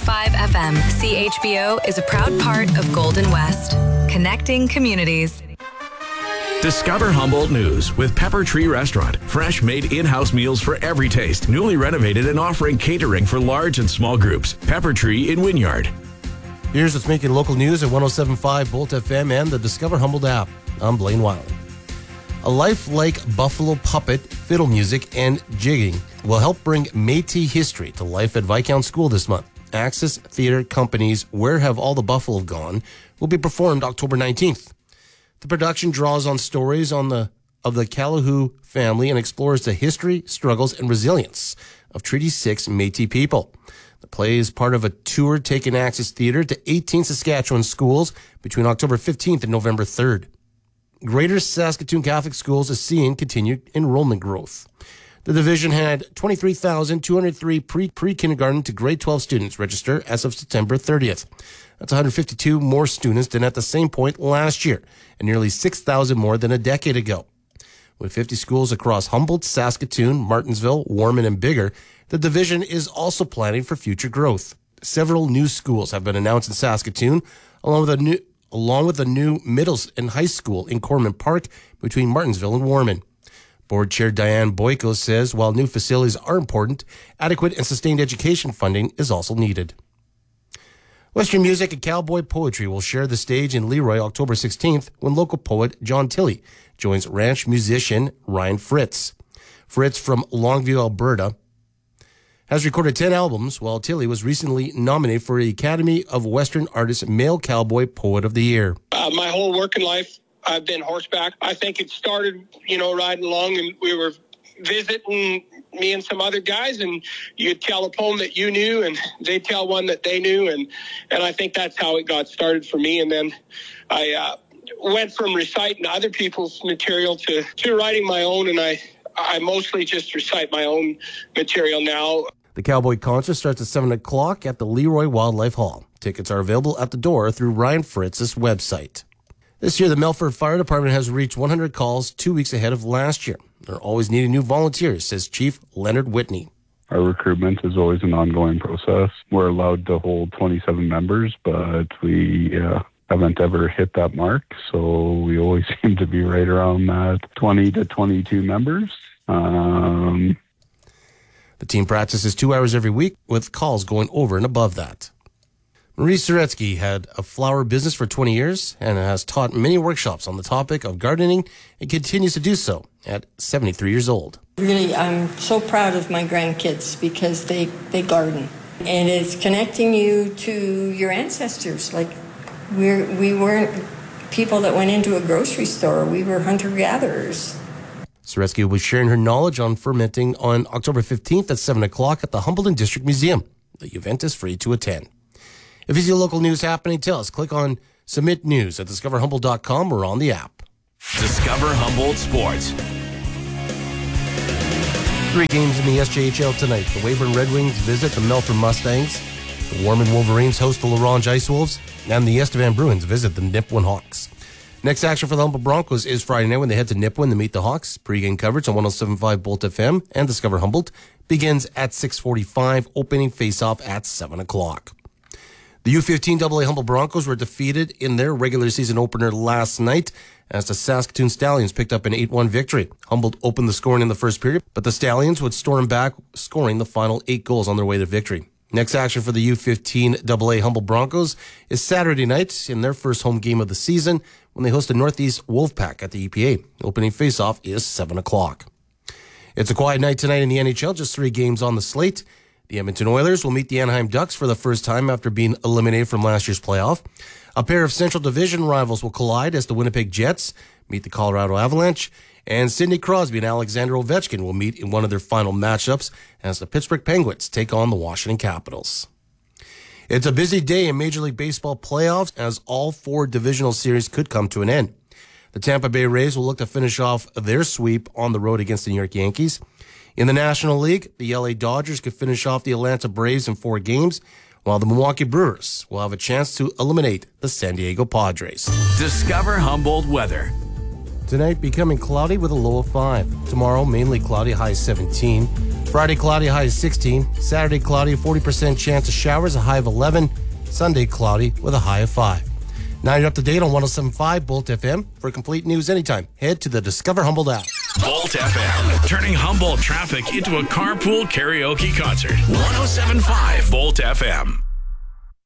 FM, CHBO is a proud part of Golden West, connecting communities. Discover Humboldt News with Pepper Tree Restaurant. Fresh made in-house meals for every taste. Newly renovated and offering catering for large and small groups. Pepper Tree in Wynyard. Here's what's making local news at 107.5 Bolt FM and the Discover Humboldt app. I'm Blaine Wiley. A lifelike buffalo puppet, fiddle music, and jigging will help bring Métis history to life at Viscount School this month. Axis Theatre Company's Where Have All the Buffalo Gone will be performed October 19th. The production draws on stories of the Calahoo family and explores the history, struggles, and resilience of Treaty 6 Métis people. The play is part of a tour taking Axis Theatre to 18 Saskatchewan schools between October 15th and November 3rd. Greater Saskatoon Catholic Schools is seeing continued enrollment growth. The division had 23,203 pre-kindergarten to grade 12 students register as of September 30th. That's 152 more students than at the same point last year, and nearly 6,000 more than a decade ago. With 50 schools across Humboldt, Saskatoon, Martensville, Warman, and Biggar, the division is also planning for future growth. Several new schools have been announced in Saskatoon, along with a new middle and high school in Corman Park between Martensville and Warman. Board Chair Diane Boyko says while new facilities are important, adequate and sustained education funding is also needed. Western music and cowboy poetry will share the stage in Leroy October 16th when local poet John Tilley joins ranch musician Ryan Fritz. Fritz from Longview, Alberta, has recorded 10 albums, while Tilley was recently nominated for the Academy of Western Artists Male Cowboy Poet of the Year. My whole working life, I've been horseback. I think it started, riding along, and we were visiting, me and some other guys, and you'd tell a poem that you knew, and they'd tell one that they knew, and I think that's how it got started for me. And then I went from reciting other people's material to writing my own, and I mostly just recite my own material now. The Cowboy Concert starts at 7 o'clock at the Leroy Wildlife Hall. Tickets are available at the door through Ryan Fritz's website. This year, the Melfort Fire Department has reached 100 calls 2 weeks ahead of last year. They're always needing new volunteers, says Chief Leonard Whitney. Our recruitment is always an ongoing process. We're allowed to hold 27 members, but we haven't ever hit that mark, so we always seem to be right around that 20 to 22 members. The team practices 2 hours every week, with calls going over and above that. Marie Soretsky had a flower business for 20 years and has taught many workshops on the topic of gardening and continues to do so at 73 years old. Really, I'm so proud of my grandkids because they garden. And it's connecting you to your ancestors. Like, we weren't people that went into a grocery store. We were hunter-gatherers. Soretsky will be sharing her knowledge on fermenting on October 15th at 7 o'clock at the Humboldt District Museum. The event is free to attend. If you see local news happening, tell us. Click on Submit News at discoverhumboldt.com or on the app. Discover Humboldt Sports. 3 games in the SJHL tonight. The Weyburn Red Wings visit the Melfort Mustangs. The Warman Wolverines host the LaRange Ice Wolves. And the Estevan Bruins visit the Nipawin Hawks. Next action for the Humboldt Broncos is Friday night when they head to Nipawin to meet the Hawks. Pre-game coverage on 107.5 Bolt FM and Discover Humboldt begins at 6:45, opening face-off at 7 o'clock. The U15 AA Humboldt Broncos were defeated in their regular season opener last night as the Saskatoon Stallions picked up an 8-1 victory. Humboldt opened the scoring in the first period, but the Stallions would storm back, scoring the final 8 goals on their way to victory. Next action for the U15 AA Humboldt Broncos is Saturday night in their first home game of the season when they host the Northeast Wolfpack at the EPA. Opening faceoff is 7 o'clock. It's a quiet night tonight in the NHL, just 3 games on the slate. The Edmonton Oilers will meet the Anaheim Ducks for the first time after being eliminated from last year's playoff. A pair of Central Division rivals will collide as the Winnipeg Jets meet the Colorado Avalanche. And Sidney Crosby and Alexander Ovechkin will meet in one of their final matchups as the Pittsburgh Penguins take on the Washington Capitals. It's a busy day in Major League Baseball playoffs as all 4 divisional series could come to an end. The Tampa Bay Rays will look to finish off their sweep on the road against the New York Yankees. In the National League, the LA Dodgers could finish off the Atlanta Braves in 4 games, while the Milwaukee Brewers will have a chance to eliminate the San Diego Padres. Discover Humboldt weather. Tonight, becoming cloudy with a low of 5. Tomorrow, mainly cloudy, high 17. Friday, cloudy, high of 16. Saturday, cloudy, 40% chance of showers, a high of 11. Sunday, cloudy with a high of 5. Now you're up to date on 107.5 Bolt FM. For complete news anytime, head to the Discover Humboldt app. Bolt FM, turning Humboldt traffic into a carpool karaoke concert. 107.5 Bolt FM.